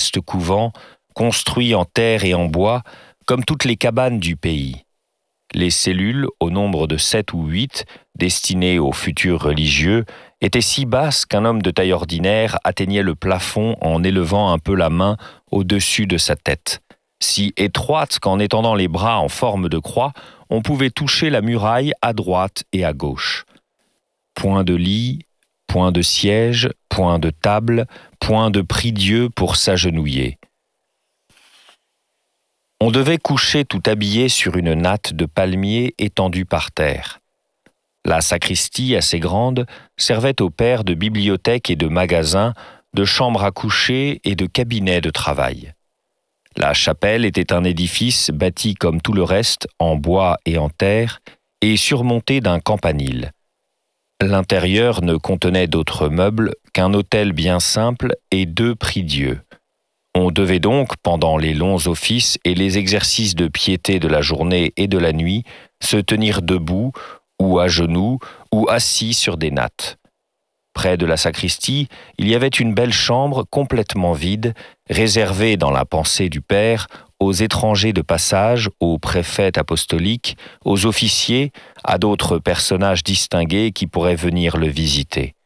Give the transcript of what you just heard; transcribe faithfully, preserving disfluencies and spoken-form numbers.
modeste couvent, construit en terre et en bois, comme toutes les cabanes du pays. Les cellules, au nombre de sept ou huit, destinées aux futurs religieux, étaient si basses qu'un homme de taille ordinaire atteignait le plafond en élevant un peu la main au-dessus de sa tête, si étroites qu'en étendant les bras en forme de croix, on pouvait toucher la muraille à droite et à gauche. Point de lit, point de siège, point de table, point de prie-dieu pour s'agenouiller. On devait coucher tout habillé sur une natte de palmier étendue par terre. La sacristie, assez grande, servait aux pères de bibliothèque et de magasin, de chambre à coucher et de cabinet de travail. La chapelle était un édifice bâti comme tout le reste, en bois et en terre, et surmonté d'un campanile. L'intérieur ne contenait d'autres meubles qu'un autel bien simple et deux prie-dieu. On devait donc, pendant les longs offices et les exercices de piété de la journée et de la nuit, se tenir debout, ou à genoux, ou assis sur des nattes. Près de la sacristie, il y avait une belle chambre complètement vide, réservée dans la pensée du Père aux étrangers de passage, aux préfets apostoliques, aux officiers, à d'autres personnages distingués qui pourraient venir le visiter.